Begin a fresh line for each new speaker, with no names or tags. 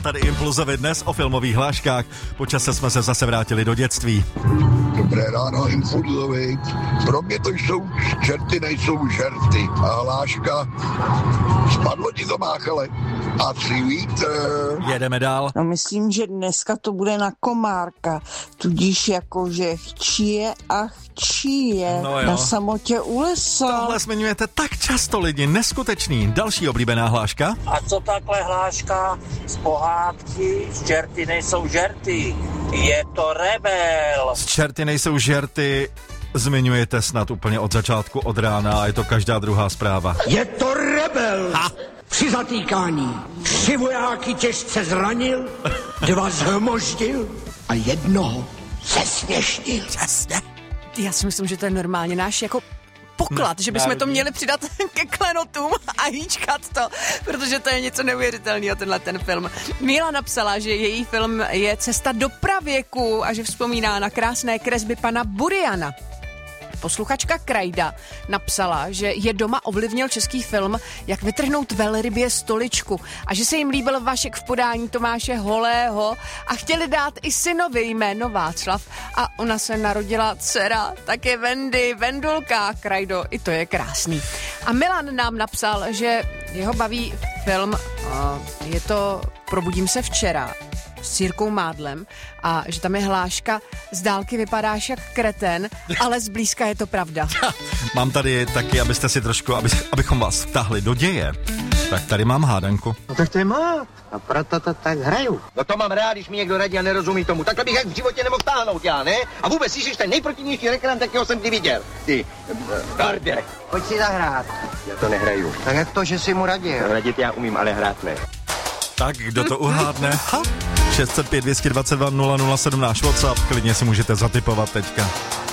tady Impulzovi dnes o filmových hláškách. Po čase jsme se zase vrátili do dětství.
Dobré ráno, Impulzovi. Pro mě to jsou čerty, nejsou žerty. A hláška, spadlo ti to, Máchale. A si vítr.
Jedeme dál.
No myslím, že dneska to bude na Komárka, tudíž jakože chčije a chčije na samotě u lesa.
Tohle zmiňujete tak často, lidi, neskutečný. Další oblíbená hláška.
A co takhle hláška z pohádky? Z čerty nejsou žerty. Je to rebel.
Z čerty nejsou žerty. Zmiňujete snad úplně od začátku, od rána a je to každá druhá zpráva.
Je to rebel. Ha. Při zatýkání 3 vojáky těžce zranil, 2 zhmoždil a 1 zesměšnil.
Přesně.
Já si myslím, že to je normálně náš jako poklad, že bychom to měli přidat ke klenotům a hýčkat to, protože to je něco neuvěřitelného, tenhle ten film. Míla napsala, že její film je Cesta do pravěku a že vzpomíná na krásné kresby pana Buriana. Posluchačka Krajda napsala, že je doma ovlivnil český film Jak vytrhnout velrybě stoličku a že se jim líbil Vašek v podání Tomáše Holého a chtěli dát i synovi jméno Václav a ona se narodila dcera, také Wendy, Vendulka, Krajdo, i to je krásný. A Milan nám napsal, že jeho baví film, je to Probudím se včera, s Jirkou Mádlem a že tam je hláška z dálky vypadáš jak kreten, ale zblízka je to pravda.
Mám tady taky, abyste si trošku, abychom vás vtáhli do děje. Tak tady mám hádanku.
No tak to je mát. A proto to tak hraju. No to mám rád, když mi někdo radí a nerozumí tomu. Takhle bych jak v životě nemohl táhnout, já, ne? A vůbec jsi ten nejprotivnější reklam, takého jsem kdy viděl. Ty, Gardě.
Pojď si zahrát.
Já to nehraju.
Tak jak to, že jsi mu radil?
Radit já umím, ale hrát ne.
Tak, kdo to uhádne? 605 222 007 náš WhatsApp, klidně si můžete zatipovat teďka.